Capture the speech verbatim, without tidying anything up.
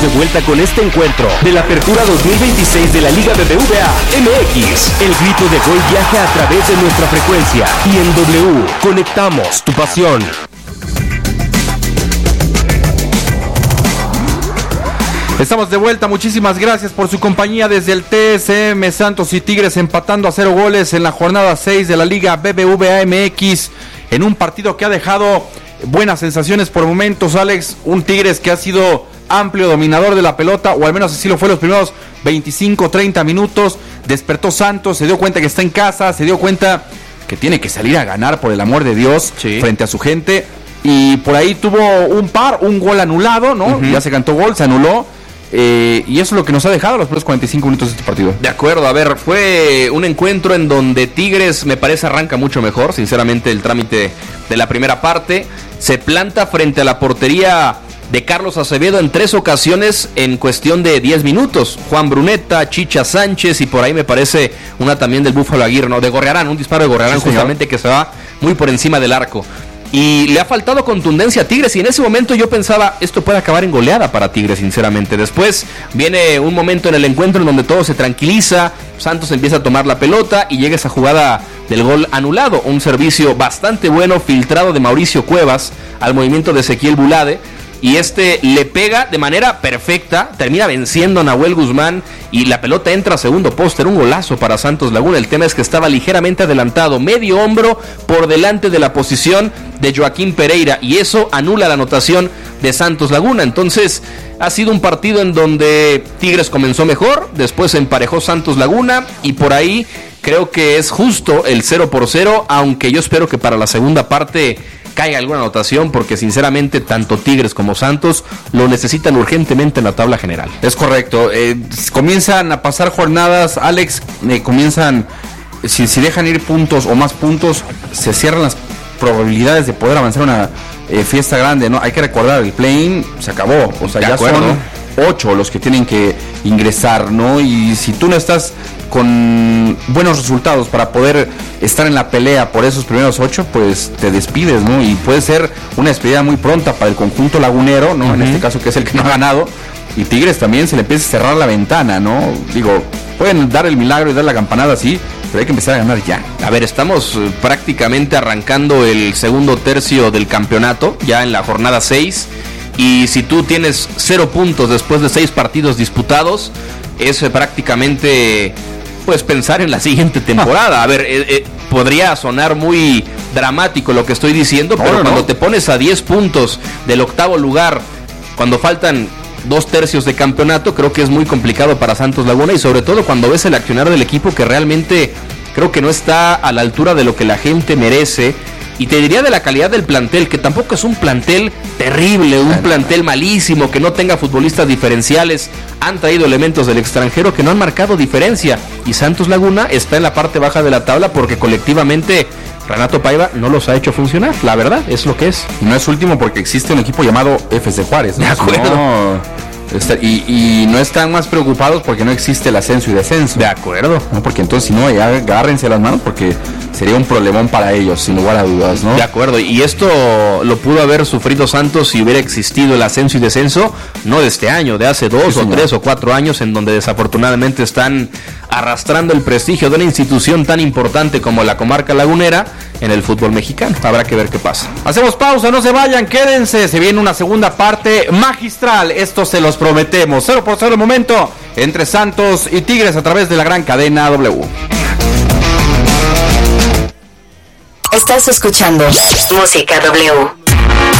de vuelta con este encuentro de la Apertura dos mil veintiséis de la Liga B B V A M X. El grito de gol viaja a través de nuestra frecuencia y en W conectamos tu pasión. Estamos de vuelta, muchísimas gracias por su compañía desde el T S M Santos y Tigres empatando a cero goles en la jornada seis de la Liga B B V A M X en un partido que ha dejado buenas sensaciones por momentos, Alex. Un Tigres que ha sido amplio dominador de la pelota, o al menos así lo fue los primeros veinticinco, treinta minutos. Despertó Santos, se dio cuenta que está en casa, se dio cuenta que tiene que salir a ganar, por el amor de Dios, sí, frente a su gente. Y por ahí tuvo un par, un gol anulado, ¿no? Uh-huh. Ya se cantó gol, se anuló. Eh, y eso es lo que nos ha dejado los primeros cuarenta y cinco minutos de este partido. De acuerdo, a ver, fue un encuentro en donde Tigres, me parece, arranca mucho mejor. Sinceramente, el trámite de la primera parte se planta frente a la portería de Carlos Acevedo en tres ocasiones en cuestión de diez minutos. Juan Bruneta, Chicha Sánchez y por ahí me parece una también del Búfalo Aguirre, no, de Gorrearán, un disparo de Gorrearán, sí, justamente, que se va muy por encima del arco. Y le ha faltado contundencia a Tigres, y en ese momento yo pensaba, esto puede acabar en goleada para Tigres, sinceramente. Después viene un momento en el encuentro en donde todo se tranquiliza, Santos empieza a tomar la pelota y llega esa jugada del gol anulado, un servicio bastante bueno, filtrado de Mauricio Cuevas al movimiento de Ezequiel Bulade, y este le pega de manera perfecta, termina venciendo a Nahuel Guzmán y la pelota entra a segundo poste. Era un golazo para Santos Laguna. El tema es que estaba ligeramente adelantado, medio hombro por delante de la posición de Joaquín Pereira, y eso anula la anotación de Santos Laguna. Entonces ha sido un partido en donde Tigres comenzó mejor, después se emparejó Santos Laguna y por ahí creo que es justo el cero por cero, aunque yo espero que para la segunda parte caiga alguna anotación, porque sinceramente tanto Tigres como Santos lo necesitan urgentemente en la tabla general. Es correcto, eh, comienzan a pasar jornadas, Alex, eh, comienzan, si, si dejan ir puntos o más puntos, se cierran las probabilidades de poder avanzar una eh, fiesta grande, ¿no? Hay que recordar, el play-in se acabó, o sea, de ya acuerdo, son ocho los que tienen que ingresar, ¿no? Y si tú no estás con buenos resultados para poder estar en la pelea por esos primeros ocho, pues te despides, ¿no? Y puede ser una despedida muy pronta para el conjunto lagunero, ¿no? Uh-huh. En este caso, que es el que no ha ganado. Y Tigres también se le empieza a cerrar la ventana, ¿no? Digo, pueden dar el milagro y dar la campanada así, pero hay que empezar a ganar ya. A ver, estamos prácticamente arrancando el segundo tercio del campeonato, ya en la jornada seis. Y si tú tienes cero puntos después de seis partidos disputados, es prácticamente, pues, pensar en la siguiente temporada. A ver, eh, eh, podría sonar muy dramático lo que estoy diciendo, pero no, cuando no. te pones a diez puntos del octavo lugar, cuando faltan dos tercios de campeonato, creo que es muy complicado para Santos Laguna, y sobre todo cuando ves el accionar del equipo, que realmente creo que no está a la altura de lo que la gente merece. Y te diría de la calidad del plantel, que tampoco es un plantel terrible, un plantel malísimo, que no tenga futbolistas diferenciales. Han traído elementos del extranjero que no han marcado diferencia. Y Santos Laguna está en la parte baja de la tabla porque colectivamente Renato Paiva no los ha hecho funcionar. La verdad, es lo que es. No es último porque existe un equipo llamado F C Juárez, ¿no? De acuerdo. No... Y, y no están más preocupados porque no existe el ascenso y descenso. De acuerdo. No, porque entonces, si no, ya agárrense las manos, porque sería un problemón para ellos, sin lugar a dudas, ¿no? De acuerdo, y esto lo pudo haber sufrido Santos si hubiera existido el ascenso y descenso, no de este año, de hace dos sí, o tres o cuatro años, en donde desafortunadamente están arrastrando el prestigio de una institución tan importante como la comarca lagunera en el fútbol mexicano. Habrá que ver qué pasa. Hacemos pausa, no se vayan, quédense, se viene una segunda parte magistral, esto se los prometemos. Cero por cero el momento entre Santos y Tigres a través de la gran cadena W. Estás escuchando Música W.